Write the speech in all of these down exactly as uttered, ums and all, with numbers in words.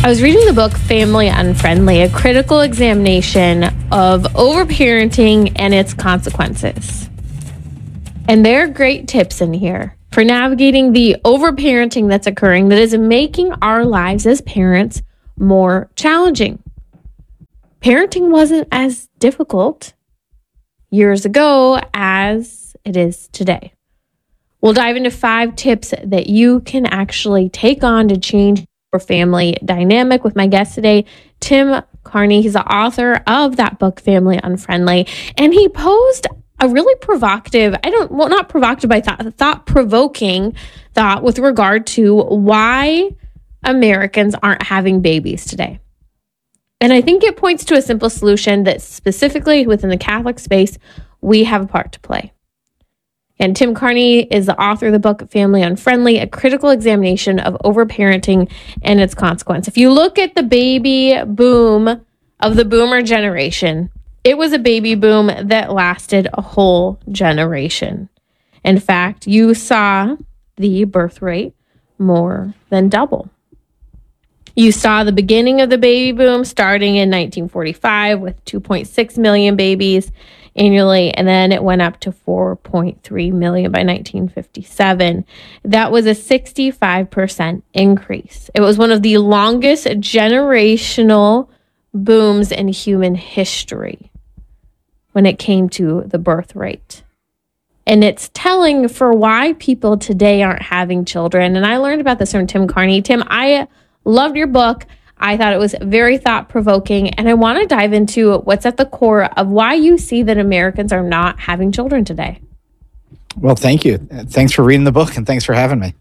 I was reading the book Family Unfriendly, a critical examination of overparenting and its consequences. And there are great tips in here for navigating the overparenting that's occurring that is making our lives as parents more challenging. Parenting wasn't as difficult years ago as it is today. We'll dive into five tips that you can actually take on to change your family dynamic with my guest today, Tim Carney. He's the author of that book, Family Unfriendly, and he posed a really provocative, I don't, well, not provocative, but thought, thought-provoking thought with regard to why Americans aren't having babies today. And I think it points to a simple solution that specifically within the Catholic space, we have a part to play. And Tim Carney is the author of the book Family Unfriendly, a critical examination of overparenting and its consequence. If you look at the baby boom of the boomer generation, it was a baby boom that lasted a whole generation. In fact, you saw the birth rate more than double. You saw the beginning of the baby boom starting in nineteen forty-five with two point six million babies annually, and then it went up to four point three million by nineteen fifty-seven. That was a sixty-five percent increase. It was one of the longest generational booms in human history when it came to the birth rate. And it's telling for why people today aren't having children. And I learned about this from Tim Carney. Tim, I loved your book. I thought it was very thought-provoking, and I want to dive into what's at the core of why you see that Americans are not having children today. Well, thank you. Thanks for reading the book, and thanks for having me.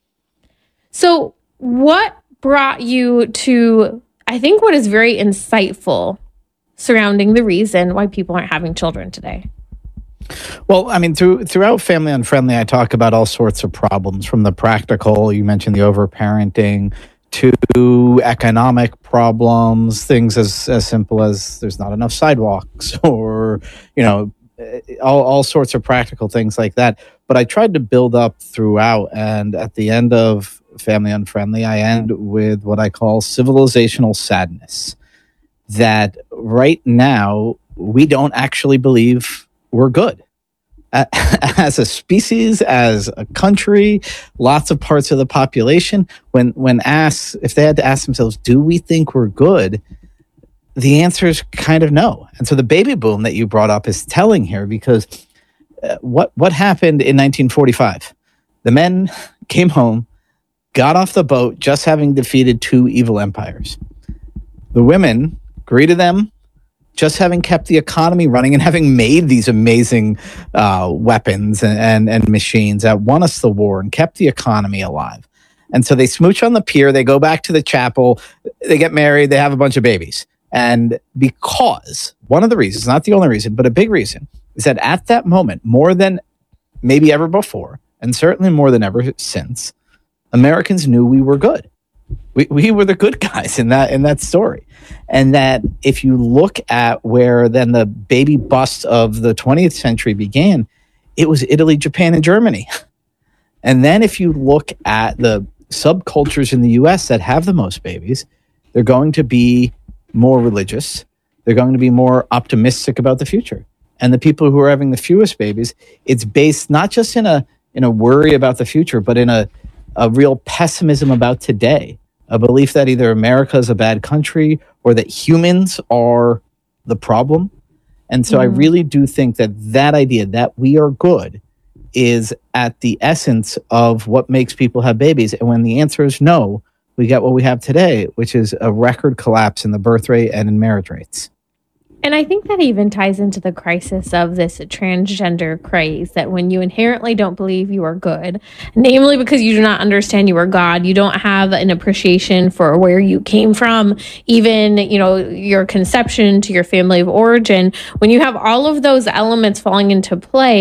So what brought you to, I think, what is very insightful surrounding the reason why people aren't having children today? Well, I mean, through, throughout Family Unfriendly, I talk about all sorts of problems, from the practical, you mentioned the overparenting, to economic problems, things as, as simple as there's not enough sidewalks or, you know, all, all sorts of practical things like that. But I tried to build up throughout. And at the end of Family Unfriendly, I end with what I call civilizational sadness. That right now, we don't actually believe we're good. As a species, as a country, lots of parts of the population, when when asked, if they had to ask themselves, do we think we're good? The answer is kind of no. And so the baby boom that you brought up is telling here, because uh, what what happened in nineteen forty-five? The men came home, got off the boat, just having defeated two evil empires. The women greeted them, just having kept the economy running and having made these amazing uh, weapons and, and, and machines that won us the war and kept the economy alive. And so they smooch on the pier, they go back to the chapel, they get married, they have a bunch of babies. And because one of the reasons, not the only reason, but a big reason, is that at that moment, more than maybe ever before, and certainly more than ever since, Americans knew we were good. We we were the good guys in that in that story. And that if you look at where then the baby bust of the twentieth century began, it was Italy, Japan, and Germany. And then if you look at the subcultures in the U S that have the most babies, they're going to be more religious. They're going to be more optimistic about the future. And the people who are having the fewest babies, it's based not just in a in a worry about the future, but in a a real pessimism about today, a belief that either America is a bad country or that humans are the problem. And so mm. I really do think that that idea that we are good is at the essence of what makes people have babies. And when the answer is no, we get what we have today, which is a record collapse in the birth rate and in marriage rates. And I think that even ties into the crisis of this transgender craze, that when you inherently don't believe you are good, namely because you do not understand you are God, you don't have an appreciation for where you came from, even, you know, your conception to your family of origin. When you have all of those elements falling into play,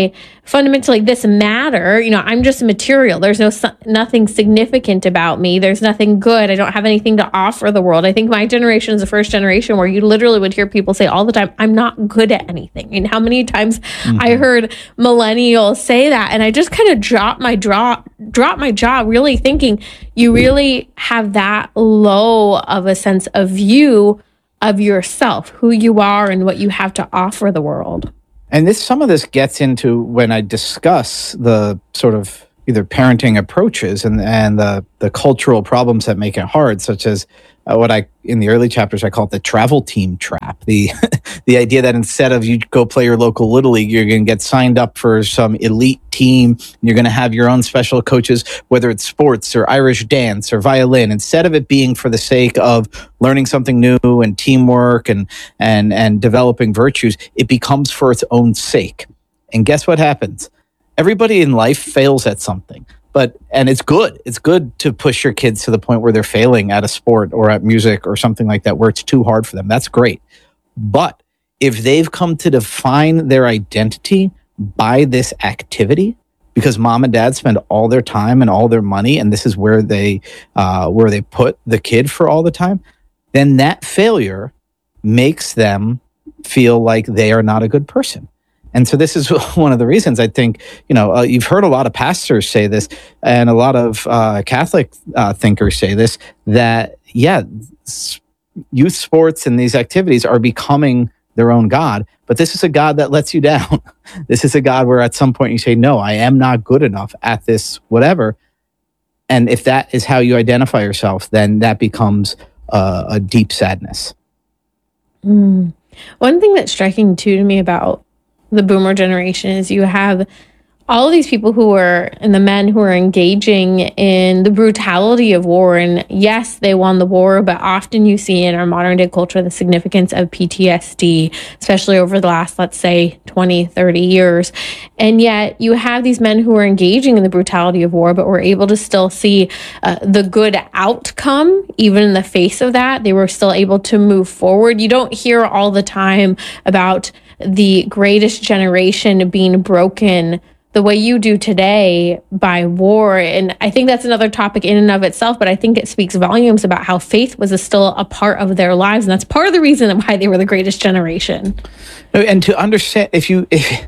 fundamentally this matter? You know, I'm just material. There's no nothing significant about me. There's nothing good. I don't have anything to offer the world. I think my generation is the first generation where you literally would hear people say all the time, I'm not good at anything. And how many times mm-hmm. I heard millennials say that, and I just kind of dropped my jaw, dropped my jaw, really thinking you really have that low of a sense of view of yourself, who you are, and what you have to offer the world. And this, some of this gets into when I discuss the sort of either parenting approaches and, and the, the cultural problems that make it hard, such as uh, what I, in the early chapters, I call it the travel team trap. The, the idea that instead of you go play your local Little League, you're going to get signed up for some elite team. And you're going to have your own special coaches, whether it's sports or Irish dance or violin, instead of it being for the sake of learning something new and teamwork and, and, and developing virtues, it becomes for its own sake. And guess what happens? Everybody in life fails at something. But, and it's good. It's good to push your kids to the point where they're failing at a sport or at music or something like that, where it's too hard for them. That's great. But if they've come to define their identity by this activity, because mom and dad spend all their time and all their money, and this is where they, uh, where they put the kid for all the time, then that failure makes them feel like they are not a good person. And so this is one of the reasons I think, you know, uh, you've heard a lot of pastors say this and a lot of uh, Catholic uh, thinkers say this, that, yeah, s- youth sports and these activities are becoming their own God. But this is a God that lets you down. This is a God where at some point you say, no, I am not good enough at this, whatever. And if that is how you identify yourself, then that becomes uh, a deep sadness. Mm. One thing that's striking too to me about the boomer generation is you have all of these people who are, and the men who are engaging in the brutality of war. And yes, they won the war, but often you see in our modern day culture the significance of P T S D, especially over the last, let's say, twenty, thirty years. And yet you have these men who are engaging in the brutality of war, but were able to still see uh, the good outcome, even in the face of that. They were still able to move forward. You don't hear all the time about the greatest generation being broken the way you do today by war. And I think that's another topic in and of itself, but I think it speaks volumes about how faith was a still a part of their lives. And that's part of the reason why they were the greatest generation. And to understand, if you, if,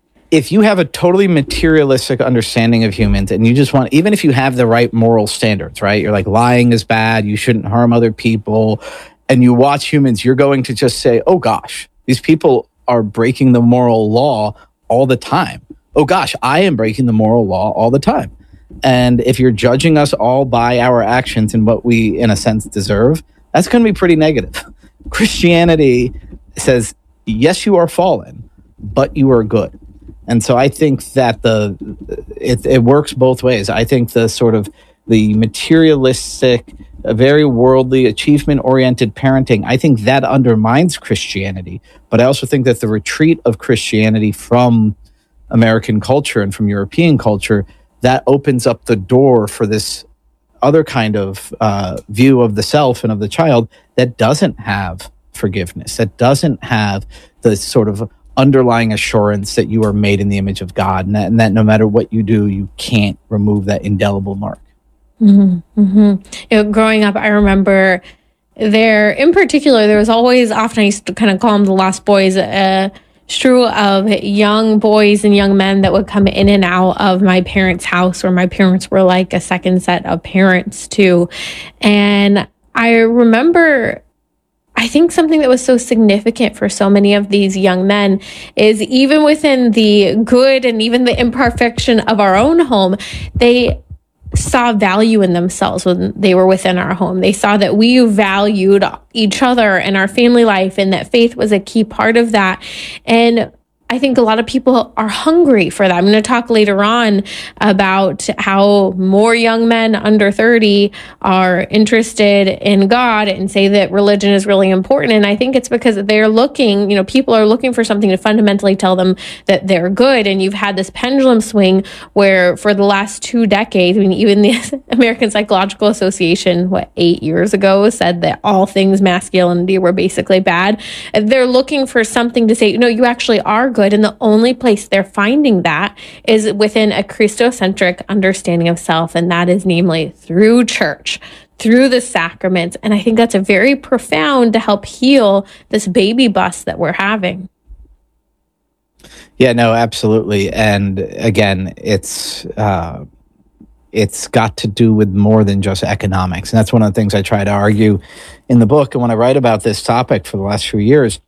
if you have a totally materialistic understanding of humans and you just want, even if you have the right moral standards, right? You're like, lying is bad, you shouldn't harm other people. And you watch humans, you're going to just say, oh gosh, these people are breaking the moral law all the time. Oh gosh, I am breaking the moral law all the time. And if you're judging us all by our actions and what we, in a sense, deserve, that's going to be pretty negative. Christianity says, yes, you are fallen, but you are good. And so I think that the it, it works both ways. I think the sort of the materialistic, a very worldly, achievement-oriented parenting, I think that undermines Christianity. But I also think that the retreat of Christianity from American culture and from European culture, that opens up the door for this other kind of uh, view of the self and of the child that doesn't have forgiveness, that doesn't have the sort of underlying assurance that you are made in the image of God, and that, and that no matter what you do, you can't remove that indelible mark. Mm-hmm, mm-hmm. You know, growing up, I remember there, in particular, there was always, often I used to kind of call them the Lost Boys, uh, strew of young boys and young men that would come in and out of my parents' house, where my parents were like a second set of parents too. And I remember, I think something that was so significant for so many of these young men is even within the good and even the imperfection of our own home, they saw value in themselves when they were within our home. They saw that we valued each other and our family life, and that faith was a key part of that. And I think a lot of people are hungry for that. I'm going to talk later on about how more young men under thirty are interested in God and say that religion is really important. And I think it's because they're looking, you know, people are looking for something to fundamentally tell them that they're good. And you've had this pendulum swing where for the last two decades, I mean, even the American Psychological Association, what, eight years ago, said that all things masculinity were basically bad. They're looking for something to say, no, you actually are good. good. And the only place they're finding that is within a Christocentric understanding of self. And that is namely through church, through the sacraments. And I think that's a very profound to help heal this baby bust that we're having. Yeah, no, absolutely. And again, it's uh, it's got to do with more than just economics. And that's one of the things I try to argue in the book. And when I write about this topic for the last few years,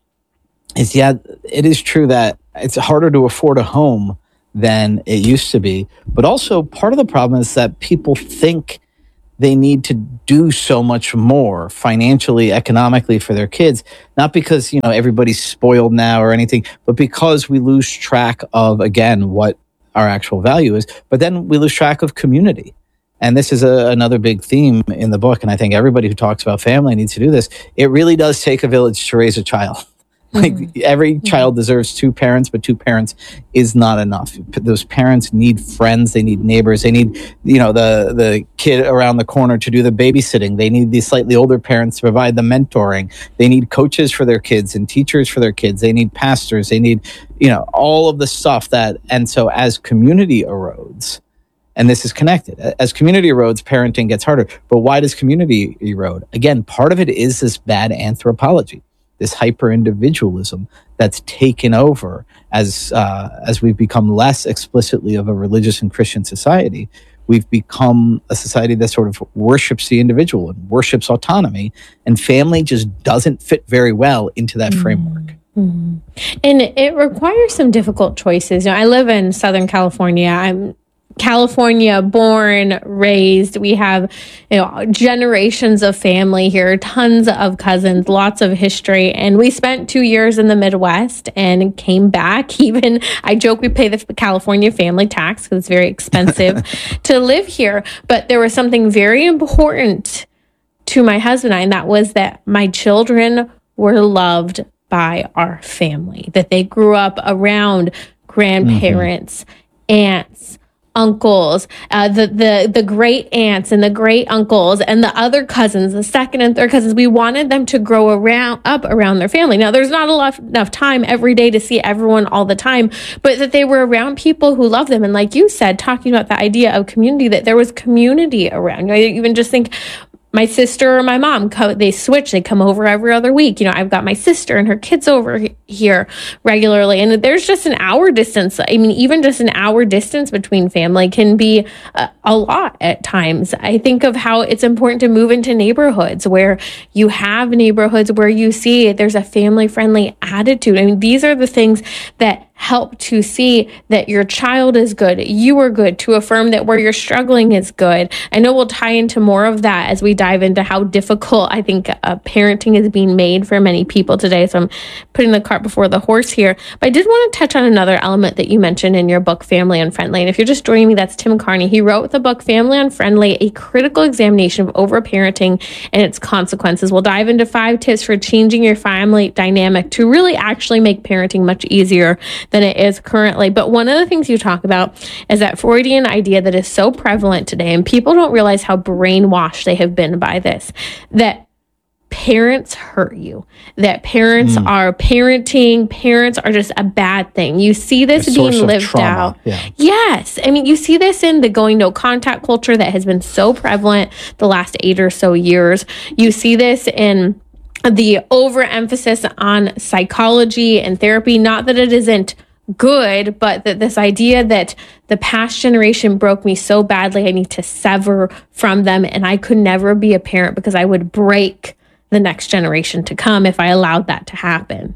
is yeah, it is true that it's harder to afford a home than it used to be. But also part of the problem is that people think they need to do so much more financially, economically for their kids, not because, you know, everybody's spoiled now or anything, but because we lose track of, again, what our actual value is. But then we lose track of community. And this is a, another big theme in the book. And I think everybody who talks about family needs to do this. It really does take a village to raise a child. Like mm-hmm. every mm-hmm. child deserves two parents, but two parents is not enough. Those parents need friends. They need neighbors. They need, you know, the, the kid around the corner to do the babysitting. They need the slightly older parents to provide the mentoring. They need coaches for their kids and teachers for their kids. They need pastors. They need, you know, all of the stuff that, and so as community erodes, and this is connected, as community erodes, parenting gets harder. But why does community erode? Again, part of it is this bad anthropology, this hyper-individualism that's taken over as uh, as we've become less explicitly of a religious and Christian society. We've become a society that sort of worships the individual and worships autonomy, and family just doesn't fit very well into that mm-hmm. framework. Mm-hmm. And it requires some difficult choices. You know, I live in Southern California. I'm California born, raised. We have, you know, generations of family here, tons of cousins, lots of history. And we spent two years in the Midwest and came back. Even I joke we pay the California family tax because it's very expensive to live here. But there was something very important to my husband and I, and that was that my children were loved by our family, that they grew up around grandparents, mm-hmm. aunts, uncles, uh, the, the, the great aunts and the great uncles and the other cousins, the second and third cousins. We wanted them to grow around up around their family. Now, there's not a lot, enough time every day to see everyone all the time, but that they were around people who love them. And like you said, talking about the idea of community, that there was community around. You know, I even just think my sister or my mom, co- they switch, they come over every other week. You know, I've got my sister and her kids over he- here regularly. And there's just an hour distance. I mean, even just an hour distance between family can be a, a lot at times. I think of how it's important to move into neighborhoods where you have neighborhoods where you see there's a family-friendly attitude. I mean, these are the things that help to see that your child is good, you are good, to affirm that where you're struggling is good. I know we'll tie into more of that as we dive into how difficult I think uh, parenting is being made for many people today. So I'm putting the cart before the horse here. But I did want to touch on another element that you mentioned in your book, Family Unfriendly. And if you're just joining me, that's Tim Carney. He wrote the book, Family Unfriendly, a critical examination of overparenting and its consequences. We'll dive into five tips for changing your family dynamic to really actually make parenting much easier than it is currently. But one of the things you talk about is that Freudian idea that is so prevalent today, and people don't realize how brainwashed they have been by this, that parents hurt you, that parents mm. are parenting, parents are just a bad thing. You see this a being lived out. Yeah. Yes. I mean, you see this in the going no contact culture that has been so prevalent the last eight or so years. You see this in the overemphasis on psychology and therapy. Not that it isn't good, but that this idea that the past generation broke me so badly, I need to sever from them, and I could never be a parent because I would break the next generation to come if I allowed that to happen.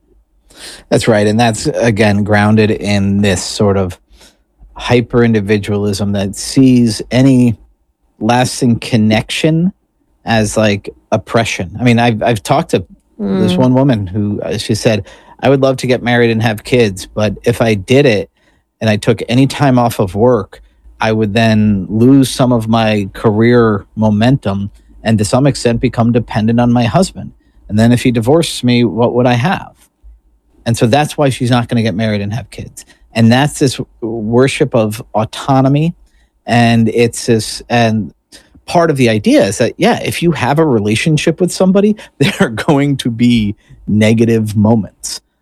That's right. And that's, again, grounded in this sort of hyper-individualism that sees any lasting connection as like oppression. I mean, I've I've talked to mm. this one woman who, uh, she said, I would love to get married and have kids, but if I did it and I took any time off of work, I would then lose some of my career momentum and to some extent become dependent on my husband. And then if he divorced me, what would I have? And so that's why she's not going to get married and have kids. And that's this worship of autonomy. And it's this, and part of the idea is that, yeah, if you have a relationship with somebody, there are going to be negative moments.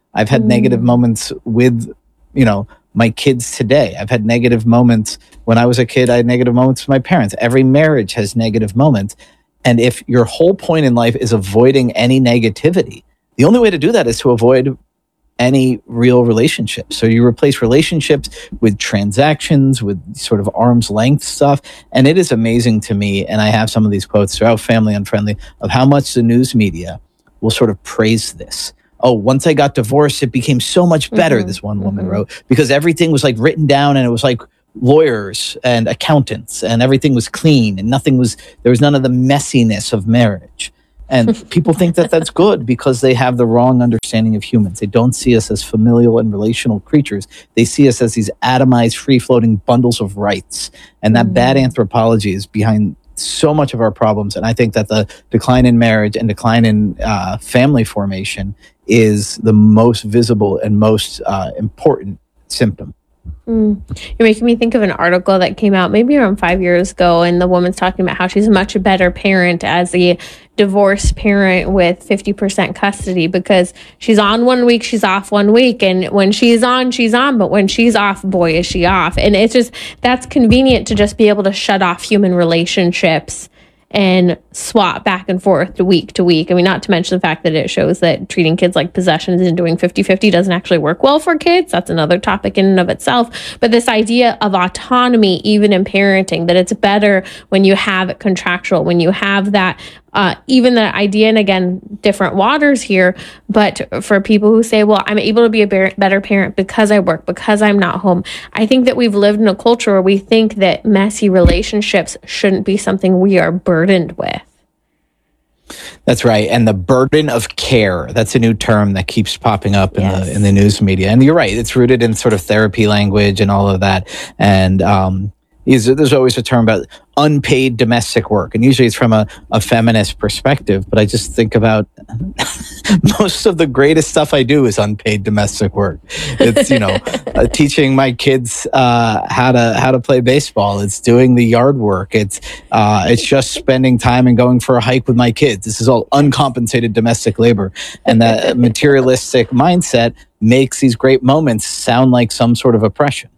I've had mm. negative moments with, you know, my kids today. I've had negative moments when I was a kid. I had negative moments with my parents. Every marriage has negative moments. And if your whole point in life is avoiding any negativity, the only way to do that is to avoid any real relationships. So you replace relationships with transactions, with sort of arm's length stuff. And it is amazing to me, and I have some of these quotes throughout Family Unfriendly, of how much the news media will sort of praise this. Oh, once I got divorced, it became so much better, mm-hmm. this one woman mm-hmm. wrote, because everything was like written down, and it was like lawyers and accountants, and everything was clean, and nothing was, there was none of the messiness of marriage. And people think that that's good because they have the wrong understanding of humans. They don't see us as familial and relational creatures. They see us as these atomized, free-floating bundles of rights. And that mm. bad anthropology is behind so much of our problems. And I think that the decline in marriage and decline in uh, family formation is the most visible and most uh, important symptom. Mm. You're making me think of an article that came out maybe around five years ago, and the woman's talking about how she's a much better parent as a divorced parent with fifty percent custody, because she's on one week, she's off one week, and when she's on, she's on, but when she's off, boy, is she off. And it's just, that's convenient to just be able to shut off human relationships and swap back and forth to week to week. I mean, not to mention the fact that it shows that treating kids like possessions and doing fifty-fifty doesn't actually work well for kids. That's another topic in and of itself. But this idea of autonomy, even in parenting, that it's better when you have it contractual, when you have that, uh, even the idea, and again, different waters here, but for people who say, well, I'm able to be a better parent because I work, because I'm not home. I think that we've lived in a culture where we think that messy relationships shouldn't be something we are burdened with. That's right. And the burden of care, that's a new term that keeps popping up in, yes. the, in the news media. And you're right, it's rooted in sort of therapy language and all of that. And um, there's always a term about unpaid domestic work. And usually it's from a, a feminist perspective. But I just think about most of the greatest stuff I do is unpaid domestic work. It's, you know, uh, teaching my kids uh, how to how to play baseball. It's doing the yard work. It's uh, it's just spending time and going for a hike with my kids. This is all uncompensated domestic labor. And that materialistic mindset makes these great moments sound like some sort of oppression.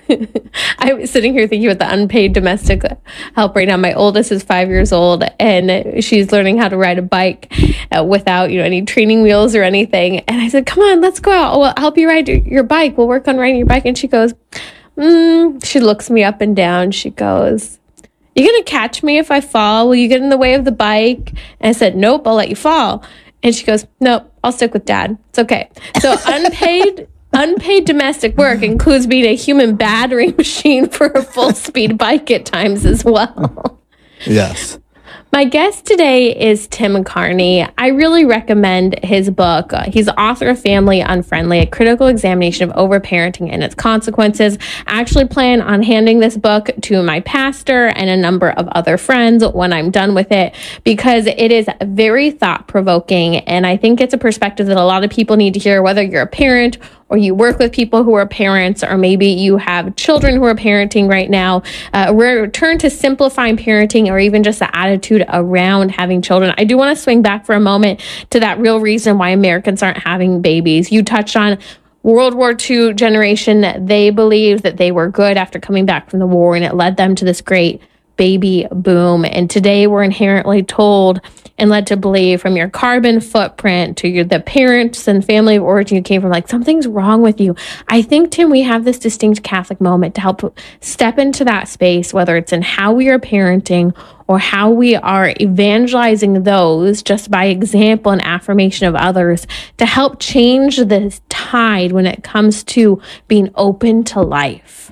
I'm sitting here thinking about the unpaid domestic help right now. My oldest is five years old, and she's learning how to ride a bike uh, without, you know, any training wheels or anything. And I said, "Come on, let's go out. I'll help you ride your bike. We'll work on riding your bike." And she goes, mm. she looks me up and down. She goes, "You gonna catch me if I fall? Will you get in the way of the bike?" And I said, "Nope, I'll let you fall." And she goes, "Nope, I'll stick with Dad. It's okay." So unpaid. Unpaid domestic work includes being a human battering machine for a full-speed bike at times as well. Yes. My guest today is Tim Carney. I really recommend his book. Uh, he's the author of Family Unfriendly, a critical examination of overparenting and its consequences. I actually plan on handing this book to my pastor and a number of other friends when I'm done with it, because it is very thought-provoking, and I think it's a perspective that a lot of people need to hear, whether you're a parent or you work with people who are parents, or maybe you have children who are parenting right now. Uh, return to simplifying parenting, or even just the attitude around having children. I do want to swing back for a moment to that real reason why Americans aren't having babies. You touched on World War Two generation. They believed that they were good after coming back from the war, and it led them to this great baby boom. And today we're inherently told and led to believe, from your carbon footprint to your, the parents and family of origin you came from, like, something's wrong with you. I think, Tim, we have this distinct Catholic moment to help step into that space, whether it's in how we are parenting or how we are evangelizing those just by example and affirmation of others, to help change the tide when it comes to being open to life.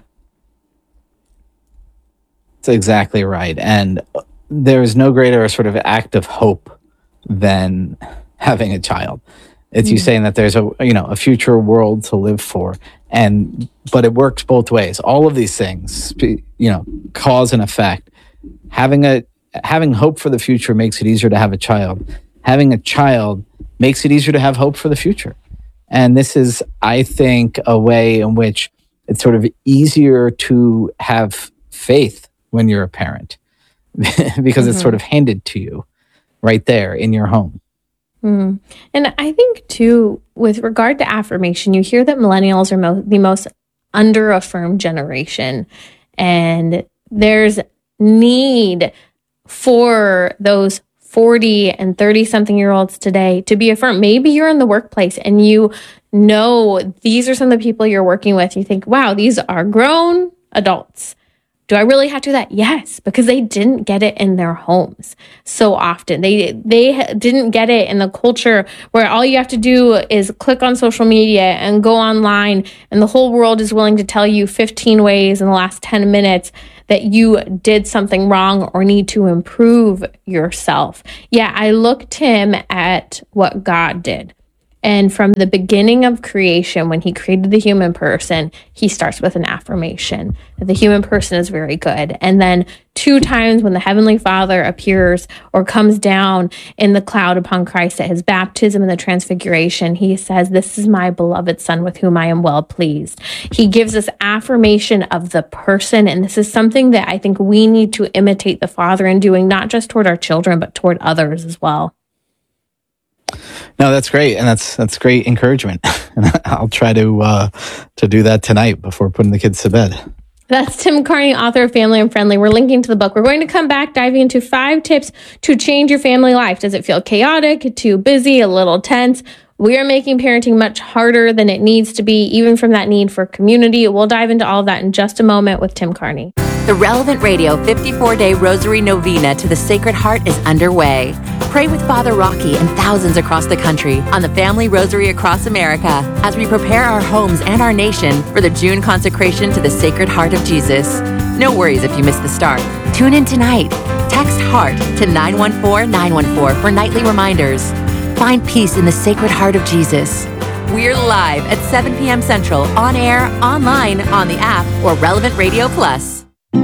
That's exactly right. And there is no greater sort of act of hope than having a child. It's mm-hmm. you saying that there's a, you know, a future world to live for. And, but it works both ways. All of these things, you know, cause and effect. Having a, having hope for the future makes it easier to have a child. Having a child makes it easier to have hope for the future. And this is, I think, a way in which it's sort of easier to have faith when you're a parent, because mm-hmm. it's sort of handed to you right there in your home. Mm. And I think, too, with regard to affirmation, you hear that millennials are mo- the most under-affirmed generation. And there's need for those forty and thirty-something year olds today to be affirmed. Maybe you're in the workplace and you know these are some of the people you're working with. You think, wow, these are grown adults. Do I really have to do that? Yes, because they didn't get it in their homes so often. They they didn't get it in the culture where all you have to do is click on social media and go online, and the whole world is willing to tell you fifteen ways in the last ten minutes that you did something wrong or need to improve yourself. Yeah, I looked him at what God did. And from the beginning of creation, when he created the human person, he starts with an affirmation that the human person is very good. And then two times when the Heavenly Father appears or comes down in the cloud upon Christ at his baptism and the transfiguration, he says, "This is my beloved Son with whom I am well pleased." He gives us affirmation of the person. And this is something that I think we need to imitate the Father in doing, not just toward our children, but toward others as well. No, that's great, and that's that's great encouragement. And I'll try to uh, to do that tonight before putting the kids to bed. That's Tim Carney, author of Family Unfriendly. We're linking to the book. We're going to come back diving into five tips to change your family life. Does it feel chaotic, too busy, a little tense? We are making parenting much harder than it needs to be, even from that need for community. We'll dive into all of that in just a moment with Tim Carney. The Relevant Radio fifty-four day Rosary Novena to the Sacred Heart is underway. Pray with Father Rocky and thousands across the country on the Family Rosary across America as we prepare our homes and our nation for the June consecration to the Sacred Heart of Jesus. No worries if you miss the start. Tune in tonight. Text HEART to nine one four nine one four for nightly reminders. Find peace in the Sacred Heart of Jesus. We're live at seven p.m. Central, on air, online, on the app, or Relevant Radio Plus.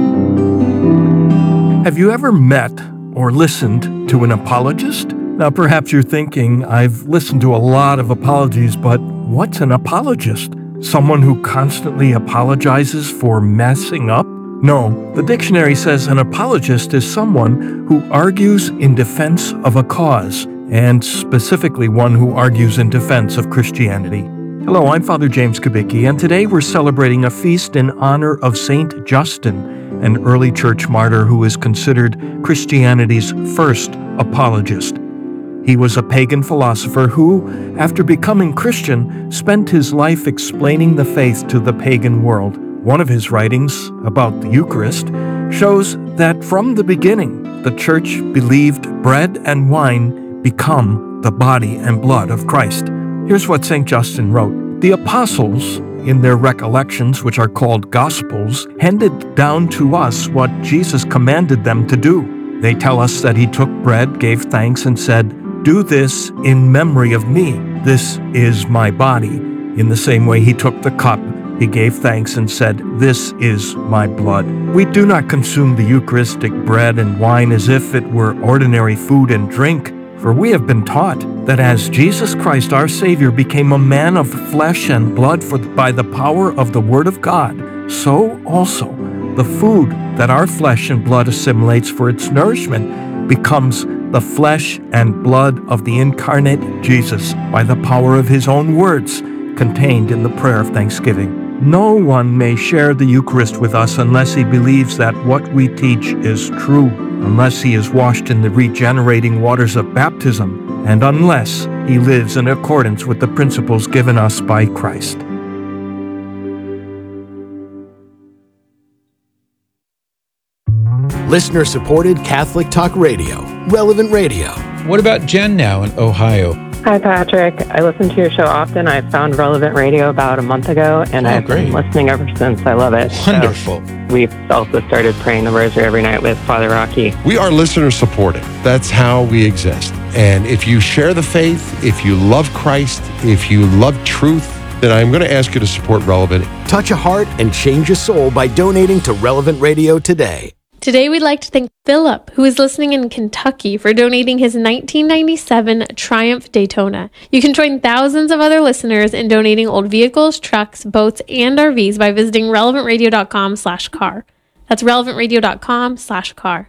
Have you ever met or listened to an apologist? Now, perhaps you're thinking, I've listened to a lot of apologies, but what's an apologist? Someone who constantly apologizes for messing up? No, the dictionary says an apologist is someone who argues in defense of a cause, and specifically one who argues in defense of Christianity. Hello, I'm Father James Kubicki, and today we're celebrating a feast in honor of Saint Justin, an early church martyr who is considered Christianity's first apologist. He was a pagan philosopher who, after becoming Christian, spent his life explaining the faith to the pagan world. One of his writings about the Eucharist shows that from the beginning, the church believed bread and wine become the body and blood of Christ. Here's what Saint Justin wrote. The apostles, in their recollections, which are called Gospels, handed down to us what Jesus commanded them to do. They tell us that he took bread, gave thanks, and said, "Do this in memory of me. This is my body." In the same way, he took the cup, he gave thanks, and said, "This is my blood." We do not consume the Eucharistic bread and wine as if it were ordinary food and drink, for we have been taught that as Jesus Christ our Savior became a man of flesh and blood for, by the power of the Word of God, so also the food that our flesh and blood assimilates for its nourishment becomes the flesh and blood of the incarnate Jesus by the power of his own words contained in the prayer of thanksgiving. No one may share the Eucharist with us unless he believes that what we teach is true, unless he is washed in the regenerating waters of baptism, and unless he lives in accordance with the principles given us by Christ. Listener-supported Catholic Talk Radio, Relevant Radio. What about Jen now in Ohio? Hi, Patrick. I listen to your show often. I found Relevant Radio about a month ago, and Oh, I've great. been listening ever since. I love it. Wonderful. So we've also started praying the rosary every night with Father Rocky. We are listener supported. That's how we exist. And if you share the faith, if you love Christ, if you love truth, then I'm going to ask you to support Relevant. Touch a heart and change a soul by donating to Relevant Radio today. Today, we'd like to thank Philip, who is listening in Kentucky, for donating his nineteen ninety-seven Triumph Daytona. You can join thousands of other listeners in donating old vehicles, trucks, boats, and R Vs by visiting relevant radio dot com slash car. That's relevant radio dot com slash car.